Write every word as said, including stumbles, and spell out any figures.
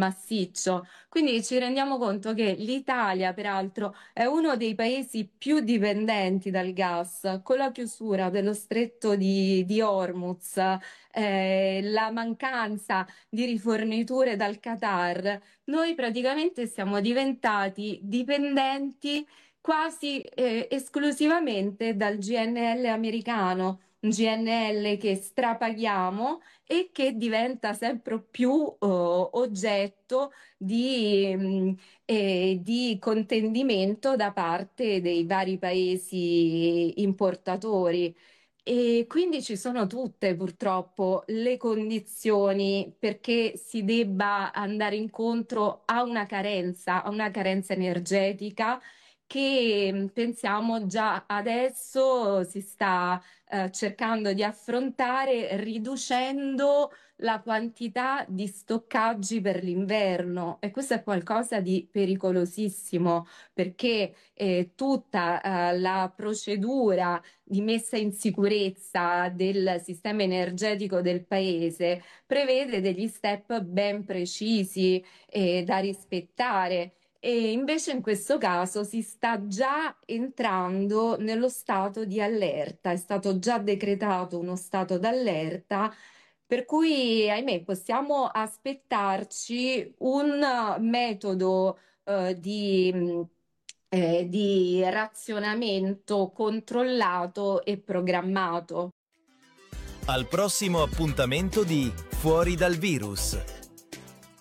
massiccio. Quindi ci rendiamo conto che l'Italia, peraltro, è uno dei paesi più dipendenti dal gas, con la chiusura dello stretto di, di Hormuz, eh, la mancanza di riforniture dal Qatar. Noi praticamente siamo diventati dipendenti quasi eh, esclusivamente dal G N L americano, un G N L che strapaghiamo e che diventa sempre più eh, oggetto di, mh, eh, di contendimento da parte dei vari paesi importatori. E quindi ci sono tutte purtroppo le condizioni perché si debba andare incontro a una carenza, a una carenza energetica che mh, pensiamo già adesso si sta eh, cercando di affrontare riducendo la quantità di stoccaggi per l'inverno e questo è qualcosa di pericolosissimo perché eh, tutta eh, la procedura di messa in sicurezza del sistema energetico del paese prevede degli step ben precisi eh, da rispettare. E invece in questo caso si sta già entrando nello stato di allerta, è stato già decretato uno stato d'allerta, per cui, ahimè, possiamo aspettarci un metodo eh, di, mh, eh, di razionamento controllato e programmato. Al prossimo appuntamento di Fuori dal virus.